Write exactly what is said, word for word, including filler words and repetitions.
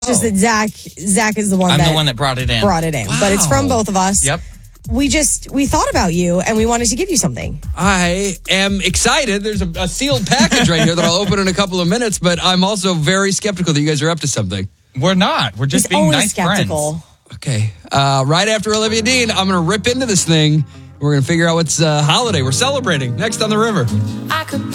Just that Zach, Zach is the one I'm that the one that brought it in. brought it in. But it's from both of us. Yep. We just, we thought about you and we wanted to give you something. I am excited. There's a, a sealed package right here that I'll open in a couple of minutes, but I'm also very skeptical that you guys are up to something. We're not. We're just He's being always nice skeptical. friends. Okay. Uh, right after Olivia Dean, I'm going to rip into this thing. We're going to figure out what's uh, holiday we're celebrating next on The River. I could